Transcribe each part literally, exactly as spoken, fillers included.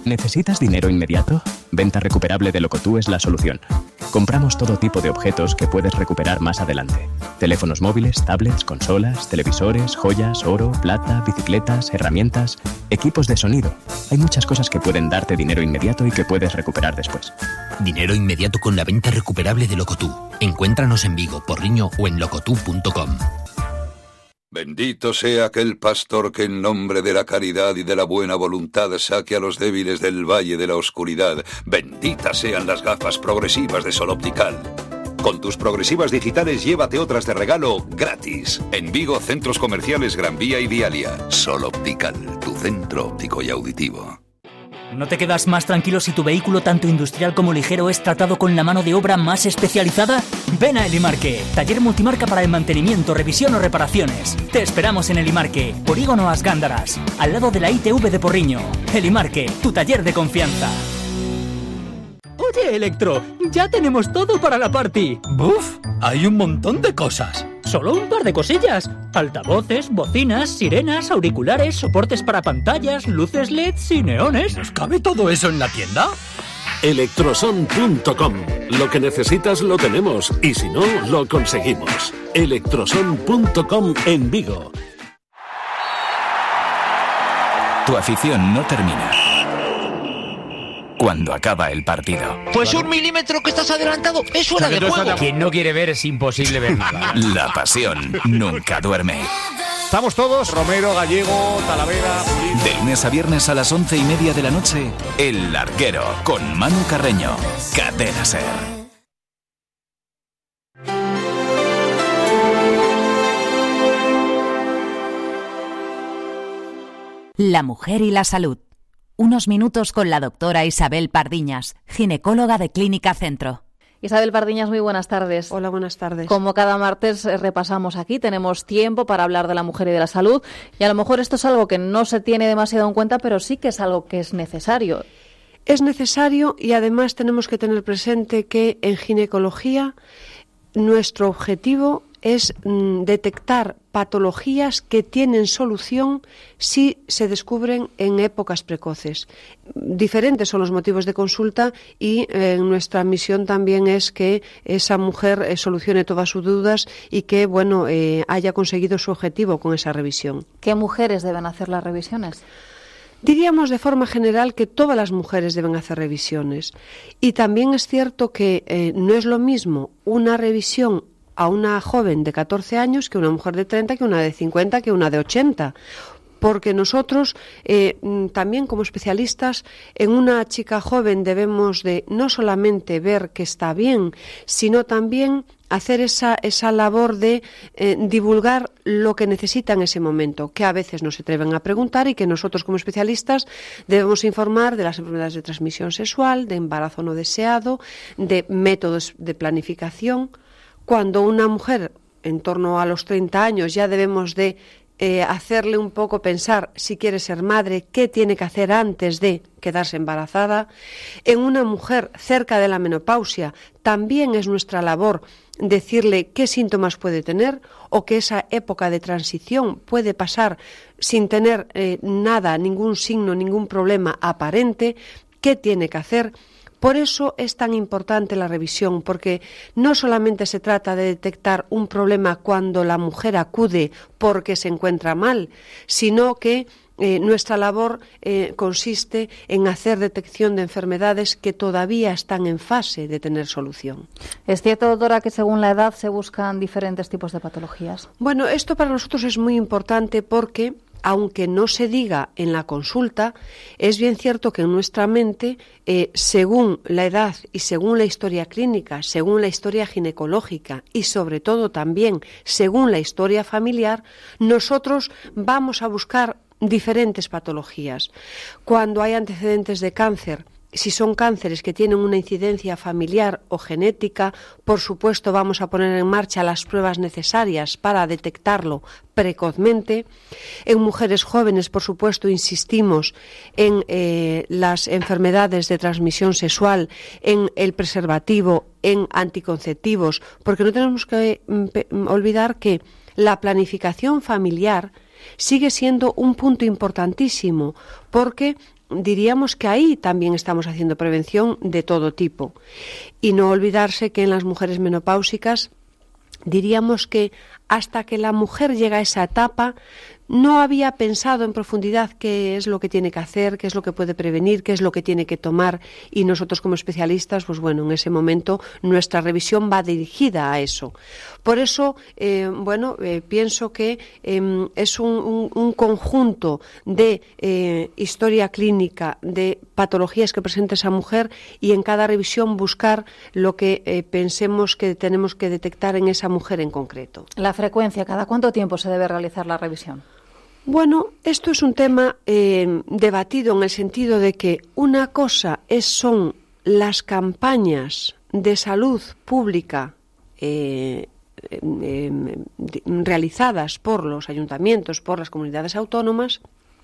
¿Necesitas dinero inmediato? Venta Recuperable de Locotú es la solución. Compramos todo tipo de objetos que puedes recuperar más adelante. Teléfonos móviles, tablets, consolas, televisores, joyas, oro, plata, bicicletas, herramientas, equipos de sonido. Hay muchas cosas que pueden darte dinero inmediato y que puedes recuperar después. Dinero inmediato con la venta recuperable de Locotú. Encuéntranos en Vigo, Porriño o en locotú punto com. Bendito sea aquel pastor que en nombre de la caridad y de la buena voluntad saque a los débiles del valle de la oscuridad. Benditas sean las gafas progresivas de Sol Optical. Con tus progresivas digitales llévate otras de regalo gratis. En Vigo, centros comerciales Gran Vía y Dialia. Sol Optical, tu centro óptico y auditivo. ¿No te quedas más tranquilo si tu vehículo, tanto industrial como ligero, es tratado con la mano de obra más especializada? Ven a Elimarque, taller multimarca para el mantenimiento, revisión o reparaciones. Te esperamos en Elimarque, Polígono As Gándaras, al lado de la I T V de Porriño. Elimarque, tu taller de confianza. Oye, Electro, ya tenemos todo para la party. ¡Buf! Hay un montón de cosas. Solo un par de cosillas. Altavoces, bocinas, sirenas, auriculares, soportes para pantallas, luces L E Ds y neones. ¿Nos cabe todo eso en la tienda? Electroson punto com. Lo que necesitas lo tenemos y si no, lo conseguimos. Electroson punto com en Vigo. Tu afición no termina cuando acaba el partido. Pues un milímetro que estás adelantado es fuera de juego. Quien no quiere ver es imposible ver nada. La pasión nunca duerme. Estamos todos, Romero, Gallego, Talavera, Pulido. De lunes a viernes a las once y media de la noche, El Larguero, con Manu Carreño. Cadena Ser. La mujer y la salud. Unos minutos con la doctora Isabel Pardiñas, ginecóloga de Clínica Centro. Isabel Pardiñas, muy buenas tardes. Hola, buenas tardes. Como cada martes repasamos aquí, tenemos tiempo para hablar de la mujer y de la salud, y a lo mejor esto es algo que no se tiene demasiado en cuenta, pero sí que es algo que es necesario. Es necesario y además tenemos que tener presente que en ginecología nuestro objetivo es mm, detectar patologías que tienen solución si se descubren en épocas precoces. Diferentes son los motivos de consulta y eh, nuestra misión también es que esa mujer eh, solucione todas sus dudas y que bueno eh, haya conseguido su objetivo con esa revisión. ¿Qué mujeres deben hacer las revisiones? Diríamos de forma general que todas las mujeres deben hacer revisiones. Y también es cierto que eh, no es lo mismo una revisión a una joven de catorce años que una mujer de treinta, que una de cincuenta, que una de ochenta. Porque nosotros eh, también como especialistas en una chica joven debemos de no solamente ver que está bien, sino también hacer esa, esa labor de eh, divulgar lo que necesita en ese momento, que a veces no se atreven a preguntar y que nosotros como especialistas debemos informar de las enfermedades de transmisión sexual, de embarazo no deseado, de métodos de planificación. Cuando una mujer en torno a los treinta años ya debemos de eh, hacerle un poco pensar si quiere ser madre, qué tiene que hacer antes de quedarse embarazada. En una mujer cerca de la menopausia también es nuestra labor decirle qué síntomas puede tener o que esa época de transición puede pasar sin tener eh, nada, ningún signo, ningún problema aparente, qué tiene que hacer. Por eso es tan importante la revisión, porque no solamente se trata de detectar un problema cuando la mujer acude porque se encuentra mal, sino que eh, nuestra labor eh, consiste en hacer detección de enfermedades que todavía están en fase de tener solución. ¿Es cierto, doctora, que según la edad se buscan diferentes tipos de patologías? Bueno, esto para nosotros es muy importante porque aunque no se diga en la consulta, es bien cierto que en nuestra mente, eh, según la edad y según la historia clínica, según la historia ginecológica y sobre todo también según la historia familiar, nosotros vamos a buscar diferentes patologías. Cuando hay antecedentes de cáncer, si son cánceres que tienen una incidencia familiar o genética, por supuesto vamos a poner en marcha las pruebas necesarias para detectarlo precozmente. En mujeres jóvenes, por supuesto, insistimos en eh, las enfermedades de transmisión sexual, en el preservativo, en anticonceptivos, porque no tenemos que mm, olvidar que la planificación familiar sigue siendo un punto importantísimo, porque diríamos que ahí también estamos haciendo prevención de todo tipo. Y no olvidarse que en las mujeres menopáusicas diríamos que hasta que la mujer llega a esa etapa no había pensado en profundidad qué es lo que tiene que hacer, qué es lo que puede prevenir, qué es lo que tiene que tomar, y nosotros como especialistas, pues bueno, en ese momento nuestra revisión va dirigida a eso. Por eso, eh, bueno, eh, pienso que eh, es un, un, un conjunto de eh, historia clínica, de patologías que presenta esa mujer, y en cada revisión buscar lo que eh, pensemos que tenemos que detectar en esa mujer en concreto. La frecuencia, ¿cada cuánto tiempo se debe realizar la revisión? Bueno, esto es un tema eh, debatido en el sentido de que una cosa es, son las campañas de salud pública eh, eh, eh, realizadas por los ayuntamientos, por las comunidades autónomas.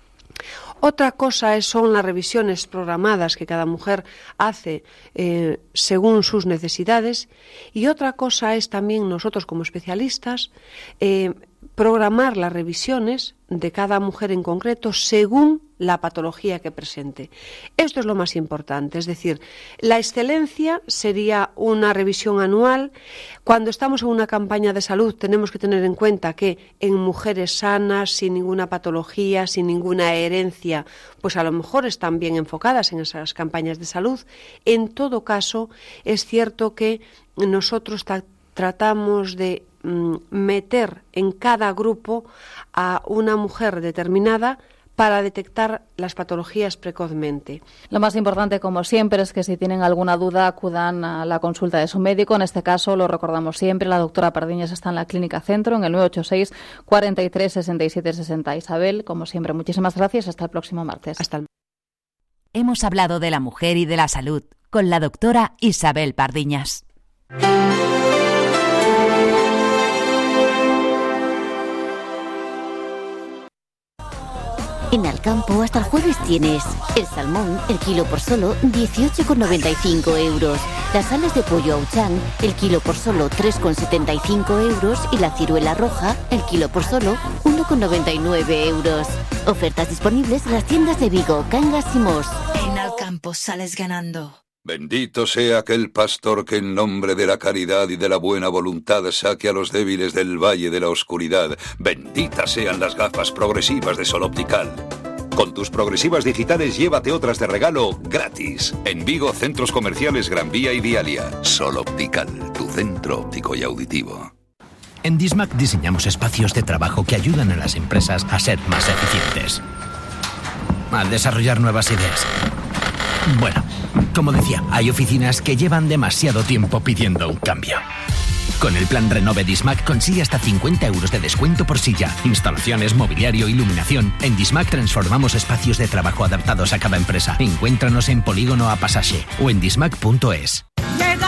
Otra cosa es, son las revisiones programadas que cada mujer hace eh, según sus necesidades, y otra cosa es también nosotros como especialistas eh, programar las revisiones de cada mujer en concreto según la patología que presente. Esto es lo más importante, es decir, la excelencia sería una revisión anual. Cuando estamos en una campaña de salud tenemos que tener en cuenta que en mujeres sanas, sin ninguna patología, sin ninguna herencia, pues a lo mejor están bien enfocadas en esas campañas de salud. En todo caso, es cierto que nosotros ta- tratamos de meter en cada grupo a una mujer determinada para detectar las patologías precozmente. Lo más importante, como siempre, es que si tienen alguna duda acudan a la consulta de su médico. En este caso, lo recordamos siempre, la doctora Pardiñas está en la Clínica Centro, en el nueve ocho seis, cuarenta y tres, sesenta y siete sesenta. Isabel, como siempre, muchísimas gracias. Hasta el próximo martes. Hasta el... Hemos hablado de la mujer y de la salud con la doctora Isabel Pardiñas. En Alcampo hasta el jueves tienes el salmón, el kilo por solo dieciocho con noventa y cinco euros. Las alas de pollo Auchan, el kilo por solo tres con setenta y cinco euros. Y la ciruela roja, el kilo por solo uno con noventa y nueve euros. Ofertas disponibles en las tiendas de Vigo, Cangas y Mos. En Alcampo sales ganando. Bendito sea aquel pastor que en nombre de la caridad y de la buena voluntad saque a los débiles del valle de la oscuridad. Benditas sean las gafas progresivas de Sol Optical. Con tus progresivas digitales llévate otras de regalo gratis. En Vigo, centros comerciales Gran Vía y Vialia. Sol Optical, tu centro óptico y auditivo. En Dismac diseñamos espacios de trabajo que ayudan a las empresas a ser más eficientes, al desarrollar nuevas ideas. Bueno, como decía, hay oficinas que llevan demasiado tiempo pidiendo un cambio. Con el plan Renove Dismac consigue hasta cincuenta euros de descuento por silla, instalaciones, mobiliario, iluminación. En Dismac transformamos espacios de trabajo adaptados a cada empresa. Encuéntranos en Polígono A Pasaje o en dismac punto es.